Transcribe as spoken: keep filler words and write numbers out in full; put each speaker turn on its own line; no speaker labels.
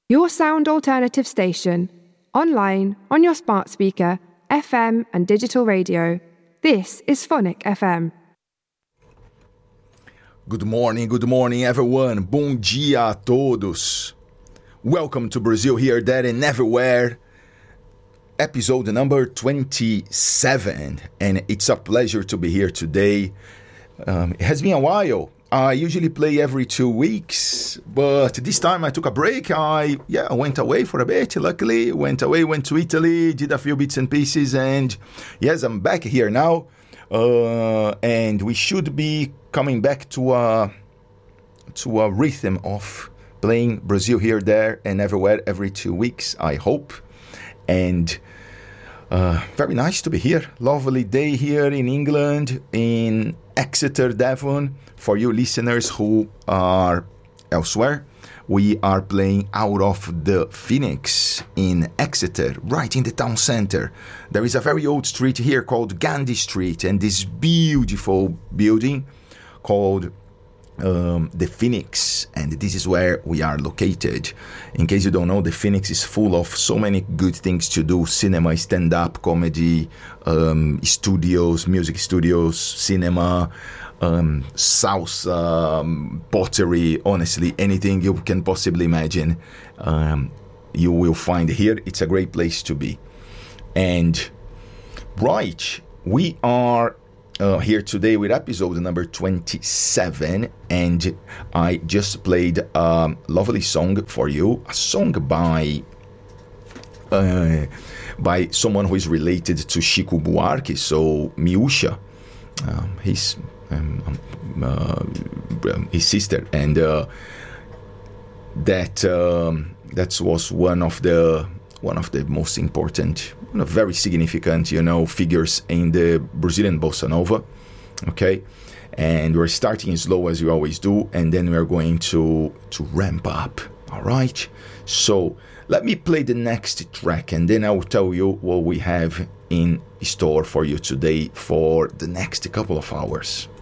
Your sound alternative station, online, on your smart speaker, F M and digital radio. This is Phonic F M.
Good morning, good morning everyone. Bom dia a todos. Welcome to Brazil Here, There and Everywhere. Episode number twenty-seven. And it's a pleasure to be here today. Um, it has been a while. I usually play every two weeks, but this time I took a break. I yeah, I went away for a bit, luckily. Went away, went to Italy, did a few bits and pieces, and yes, I'm back here now. Uh, and we should be coming back to a, to a rhythm of playing Brazil Here, There, and Everywhere every two weeks, I hope. And uh, very nice to be here. Lovely day here in England, in Exeter, Devon. For you listeners who are elsewhere, we are playing out of the Phoenix in Exeter, right in the town center. There is a very old street here called Gandhi Street, and this beautiful building called um, the Phoenix, and this is where we are located. In case you don't know, the Phoenix is full of so many good things to do: cinema, stand-up, comedy, um, studios, music studios, cinema, Um, salsa, um, pottery, honestly, anything you can possibly imagine, um, you will find here. It's a great place to be. And, right, we are uh, here today with episode number twenty-seven, and I just played a lovely song for you, a song by uh, by someone who is related to Chico Buarque, so Miúcha, um, he's Um, uh, his sister, and uh, that um, that was one of the one of the most important, you know, very significant, you know, figures in the Brazilian bossa nova. Okay, and we're starting slow as we always do, and then we're going to to ramp up. All right, so let me play the next track, and then I will tell you what we have in store for you today for the next couple of hours.